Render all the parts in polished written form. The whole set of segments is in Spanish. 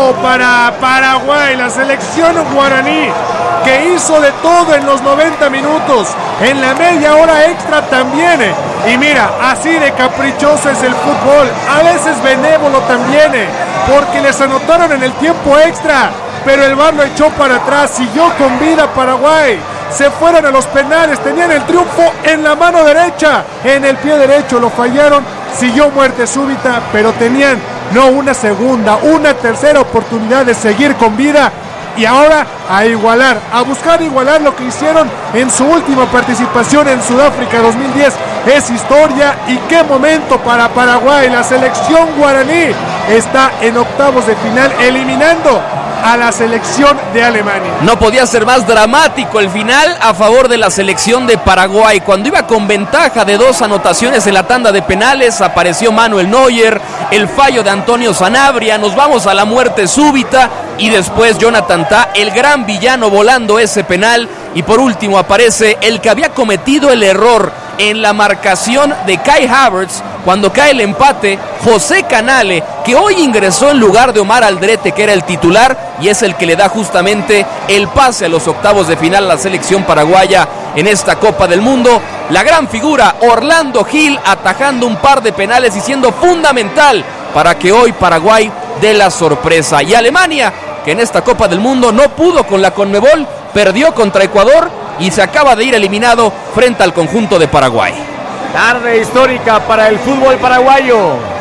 triunfo para Paraguay, la selección guaraní, que hizo de todo en los 90 minutos, en la media hora extra también. Y mira, así de caprichoso es el fútbol, a veces benévolo también, porque les anotaron en el tiempo extra, pero el VAR lo echó para atrás, siguió con vida Paraguay. Se fueron a los penales, tenían el triunfo en la mano derecha, en el pie derecho, lo fallaron, siguió muerte súbita, pero tenían no una segunda, una tercera oportunidad de seguir con vida. Y ahora a igualar, a buscar igualar lo que hicieron en su última participación en Sudáfrica 2010. Es historia, y qué momento para Paraguay. La selección guaraní está en octavos de final, eliminando a la selección de Alemania. No podía ser más dramático el final a favor de la selección de Paraguay. Cuando iba con ventaja de 2 anotaciones en la tanda de penales, apareció Manuel Neuer, el fallo de Antonio Sanabria, nos vamos a la muerte súbita, y después Jonathan Tah, el gran villano, volando ese penal. Y por último aparece el que había cometido el error en la marcación de Kai Havertz cuando cae el empate, José Canale, que hoy ingresó en lugar de Omar Aldrete, que era el titular, y es el que le da justamente el pase a los octavos de final a la selección paraguaya en esta Copa del Mundo. La gran figura Orlando Gil atajando un par de penales y siendo fundamental para que hoy Paraguay dé la sorpresa. Y Alemania, que en esta Copa del Mundo no pudo con la Conmebol, perdió contra Ecuador y se acaba de ir eliminado frente al conjunto de Paraguay. Tarde histórica para el fútbol paraguayo.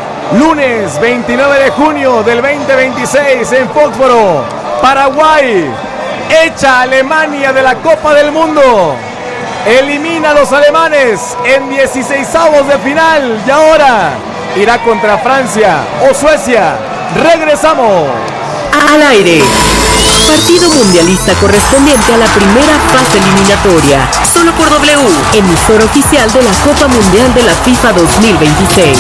Lunes 29 de junio del 2026 en Foxboro. Paraguay echa a Alemania de la Copa del Mundo. Elimina a los alemanes en 16avos de final. Y ahora irá contra Francia o Suecia. Regresamos. Al aire. Partido mundialista correspondiente a la primera fase eliminatoria. Solo por W, emisor oficial de la Copa Mundial de la FIFA 2026.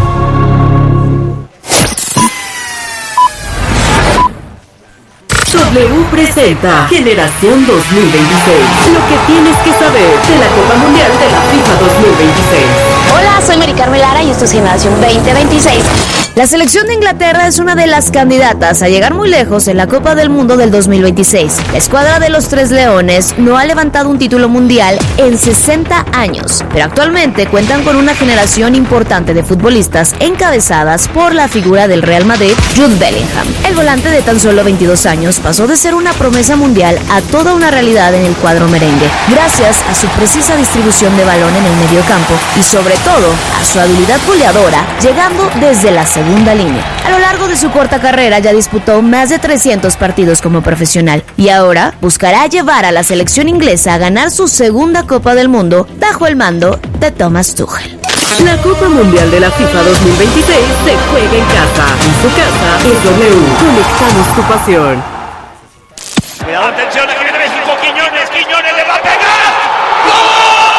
W presenta Generación 2026. Lo que tienes que saber de la Copa Mundial de la FIFA 2026. Hola, soy Mari Carmen Lara y esto es Generación 2026. La selección de Inglaterra es una de las candidatas a llegar muy lejos en la Copa del Mundo del 2026. La escuadra de los Tres Leones no ha levantado un título mundial en 60 años, pero actualmente cuentan con una generación importante de futbolistas encabezadas por la figura del Real Madrid, Jude Bellingham. El volante de tan solo 22 años pasó de ser una promesa mundial a toda una realidad en el cuadro merengue, gracias a su precisa distribución de balón en el mediocampo y sobre todo a su habilidad goleadora, llegando desde la segunda línea. A lo largo de su corta carrera ya disputó más de 300 partidos como profesional y ahora buscará llevar a la selección inglesa a ganar su segunda Copa del Mundo bajo el mando de Thomas Tuchel. La Copa Mundial de la FIFA 2026 se juega en casa. En su casa es W. Conectamos tu pasión. Cuidado, atención, aquí viene México, Quiñones le va a pegar. ¡Gol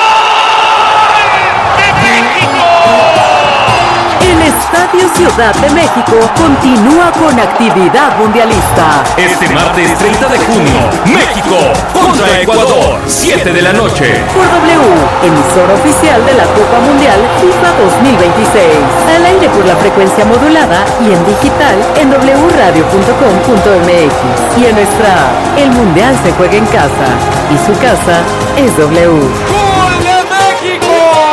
de México! El Estadio Ciudad de México continúa con actividad mundialista. Este martes 30 de junio, México contra Ecuador, 7 de la noche. Por W, emisor oficial de la Copa Mundial FIFA 2026. Al aire por la frecuencia modulada y en digital en wradio.com.mx. Y en nuestra app, el Mundial se juega en casa y su casa es W. ¡Gol de México!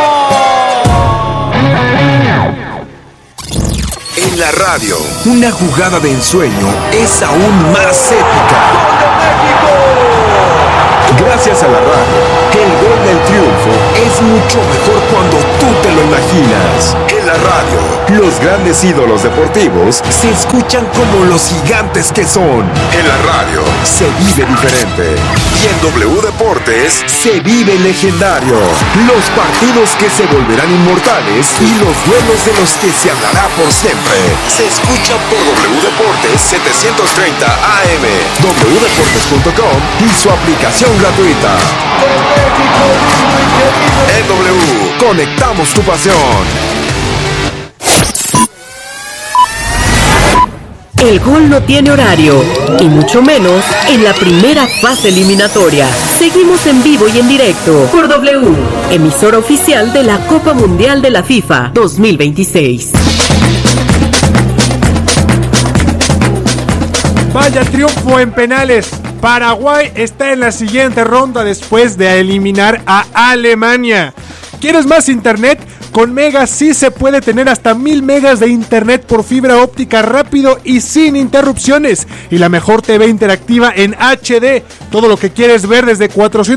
En la radio, una jugada de ensueño es aún más épica. ¡Gol de México! Gracias a la radio, el gol del triunfo es mucho mejor cuando tú te lo imaginas. En la radio, los grandes ídolos deportivos se escuchan como los gigantes que son. En la radio, se vive diferente. Y en W Deportes, se vive legendario. Los partidos que se volverán inmortales y los duelos de los que se hablará por siempre. Se escucha por W Deportes 730 AM, wdeportes.com y su aplicación gratuita. En W, conectamos tu pasión. El gol no tiene horario, y mucho menos en la primera fase eliminatoria. Seguimos en vivo y en directo por W, emisor oficial de la Copa Mundial de la FIFA 2026. Vaya triunfo en penales. Paraguay está en la siguiente ronda después de eliminar a Alemania. ¿Quieres más internet? Con Mega sí se puede tener hasta 1000 megas de internet por fibra óptica rápido y sin interrupciones. Y la mejor TV interactiva en HD. Todo lo que quieres ver desde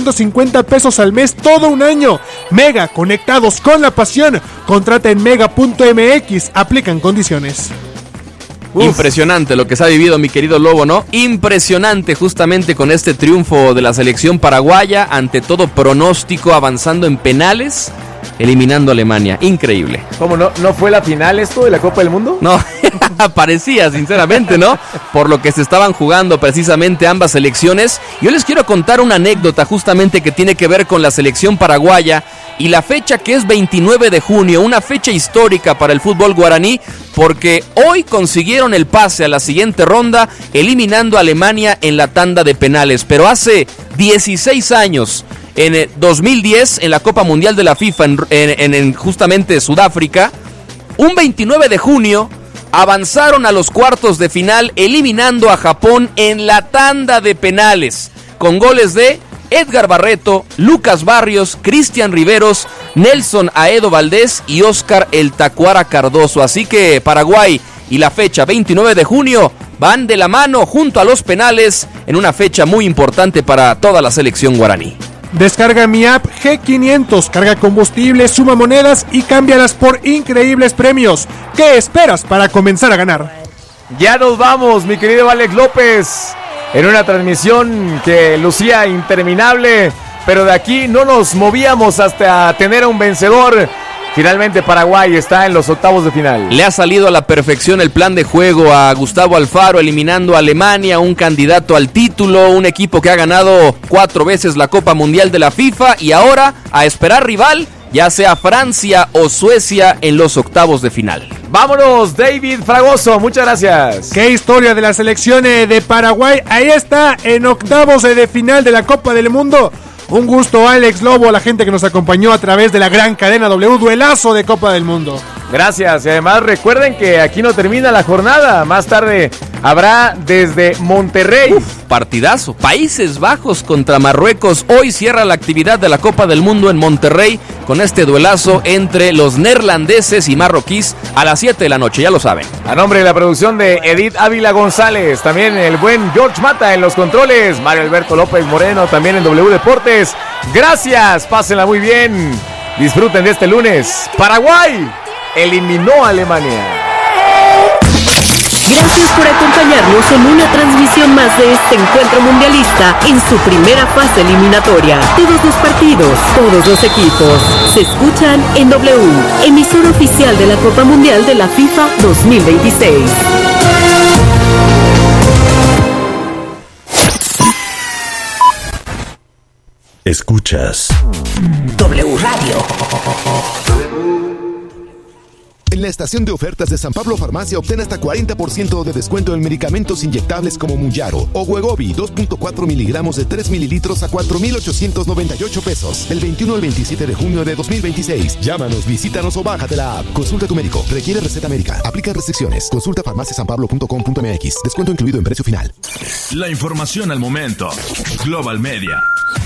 450 pesos al mes todo un año. Mega, conectados con la pasión. Contrata en mega.mx. Aplican condiciones. Impresionante lo que se ha vivido, mi querido Lobo, ¿no? Impresionante justamente con este triunfo de la selección paraguaya, ante todo pronóstico, avanzando en penales, eliminando a Alemania. Increíble. ¿Cómo no fue la final esto de la Copa del Mundo? No, parecía, sinceramente, ¿no? Por lo que se estaban jugando precisamente ambas selecciones. Yo les quiero contar una anécdota justamente que tiene que ver con la selección paraguaya y la fecha, que es 29 de junio, una fecha histórica para el fútbol guaraní, porque hoy consiguieron el pase a la siguiente ronda, eliminando a Alemania en la tanda de penales. Pero hace 16 años, en 2010, en la Copa Mundial de la FIFA, en justamente Sudáfrica, un 29 de junio, avanzaron a los cuartos de final, eliminando a Japón en la tanda de penales, con goles de Edgar Barreto, Lucas Barrios, Cristian Riveros, Nelson Aedo Valdés y Oscar El Tacuara Cardoso. Así que Paraguay y la fecha 29 de junio van de la mano junto a los penales en una fecha muy importante para toda la selección guaraní. Descarga mi app G500, carga combustible, suma monedas y cámbialas por increíbles premios. ¿Qué esperas para comenzar a ganar? Ya nos vamos, mi querido Alex López, en una transmisión que lucía interminable, pero de aquí no nos movíamos hasta tener a un vencedor. Finalmente Paraguay está en los octavos de final. Le ha salido a la perfección el plan de juego a Gustavo Alfaro, eliminando a Alemania, un candidato al título, un equipo que ha ganado 4 veces la Copa Mundial de la FIFA, y ahora a esperar rival, ya sea Francia o Suecia, en los octavos de final. Vámonos, David Fragoso, muchas gracias. Qué historia de la selección de Paraguay. Ahí está, en octavos de final de la Copa del Mundo. Un gusto, Alex Lobo, la gente que nos acompañó a través de la gran cadena W, duelazo de Copa del Mundo. Gracias, y además recuerden que aquí no termina la jornada, más tarde habrá desde Monterrey. Partidazo, Países Bajos contra Marruecos. Hoy cierra la actividad de la Copa del Mundo en Monterrey con este duelazo entre los neerlandeses y marroquíes a las 7 de la noche, ya lo saben. A nombre de la producción de Edith Ávila González, también el buen George Mata en los controles, Mario Alberto López Moreno también en W Deportes. Gracias, pásenla muy bien, disfruten de este lunes. Paraguay eliminó a Alemania. Gracias por acompañarnos en una transmisión más de este encuentro mundialista en su primera fase eliminatoria. Todos los partidos, todos los equipos se escuchan en W, emisora oficial de la Copa Mundial de la FIFA 2026. Escuchas W Radio. En la estación de ofertas de San Pablo Farmacia obtén hasta 40% de descuento en medicamentos inyectables como Mounjaro o Wegovy 2.4 miligramos de 3 mililitros a 4,898 pesos. Del 21 al 27 de junio de 2026. Llámanos, visítanos o bájate la app. Consulta a tu médico. Requiere receta médica. Aplica restricciones. Consulta farmaciasanpablo.com.mx. Descuento incluido en precio final. La información al momento. Global Media.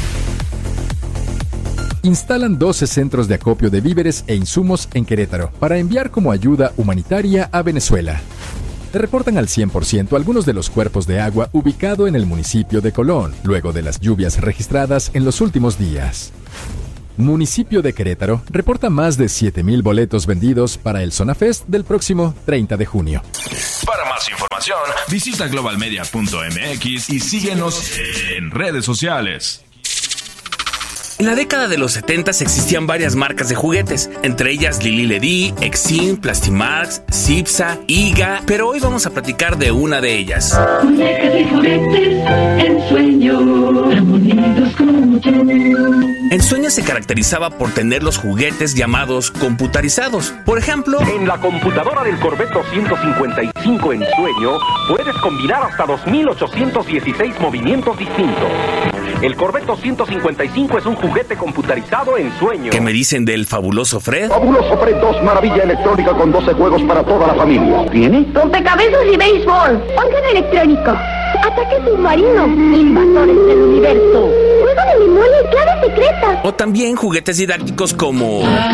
Instalan 12 centros de acopio de víveres e insumos en Querétaro para enviar como ayuda humanitaria a Venezuela. Reportan al 100% algunos de los cuerpos de agua ubicado en el municipio de Colón, luego de las lluvias registradas en los últimos días. Municipio de Querétaro reporta más de 7,000 boletos vendidos para el Zonafest del próximo 30 de junio. Para más información, visita globalmedia.mx y síguenos en redes sociales. En la década de los 70 existían varias marcas de juguetes, entre ellas Lili Ledy, Exim, Plastimax, Cipsa, Iga, pero hoy vamos a platicar de una de ellas. Muñecas y juguetes, Ensueño, unidos como yo. Ensueño se caracterizaba por tener los juguetes llamados computarizados. Por ejemplo, en la computadora del Corvette 255 Ensueño puedes combinar hasta 2,816 movimientos distintos. El Corvette 255 es un juguete computarizado Ensueño. ¿Qué me dicen del Fabuloso Fred? Fabuloso Fred 2, maravilla electrónica con 12 juegos para toda la familia. ¿Tiene? Rompecabezas y béisbol. Órgano electrónico. ataque submarino, invasores del universo, juego de memoria y clave secreta. O también juguetes didácticos como